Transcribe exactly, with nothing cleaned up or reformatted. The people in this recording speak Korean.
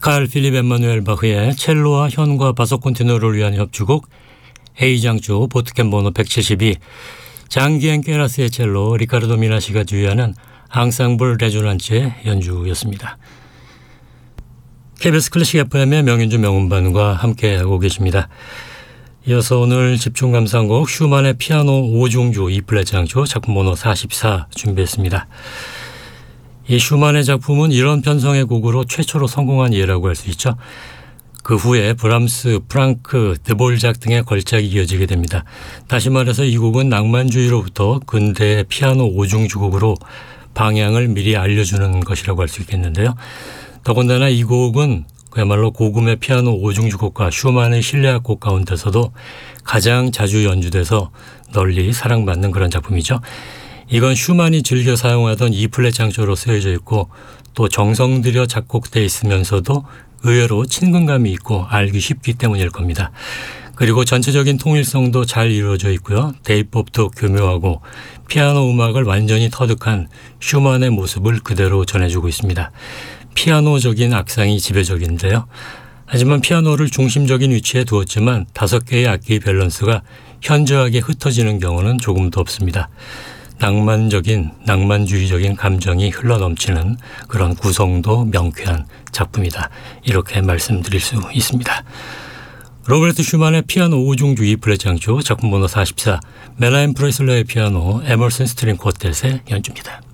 칼 필립 엠마누엘 바흐의 첼로와 현과 바소 콘티너를 위한 협주곡 A장조 보트캠 번호 백칠십이, 장기엔 깨라스의 첼로, 리카르도 미나시가 주의하는 앙상블 레조난츠의 연주였습니다. 케이비에스 클래식 에프엠의 명연주 명음반과 함께하고 계십니다. 이어서 오늘 집중 감상곡 슈만의 피아노 오중주 E플랫 장조 작품 번호 사십사 준비했습니다. 이 슈만의 작품은 이런 편성의 곡으로 최초로 성공한 예라고 할 수 있죠. 그 후에 브람스, 프랑크, 드볼작 등의 걸작이 이어지게 됩니다. 다시 말해서 이 곡은 낭만주의로부터 근대의 피아노 오중주 곡으로 방향을 미리 알려주는 것이라고 할 수 있겠는데요. 더군다나 이 곡은 그야말로 고금의 피아노 오중주 곡과 슈만의 실내악 곡 가운데서도 가장 자주 연주돼서 널리 사랑받는 그런 작품이죠. 이건 슈만이 즐겨 사용하던 E플랫 장조로 쓰여져 있고 또 정성 들여 작곡돼 있으면서도 의외로 친근감이 있고 알기 쉽기 때문일 겁니다. 그리고 전체적인 통일성도 잘 이루어져 있고요. 대입법도 교묘하고 피아노 음악을 완전히 터득한 슈만의 모습을 그대로 전해주고 있습니다. 피아노적인 악상이 지배적인데요. 하지만 피아노를 중심적인 위치에 두었지만 다섯 개의 악기의 밸런스가 현저하게 흩어지는 경우는 조금도 없습니다. 낭만적인, 낭만주의적인 감정이 흘러넘치는 그런 구성도 명쾌한 작품이다. 이렇게 말씀드릴 수 있습니다. 로베르트 슈만의 피아노 오중주 E플랫 장조 작품 번호 사십사, 멜라인 프레슬러의 피아노, 에머슨 스트링 쿼텟의 연주입니다.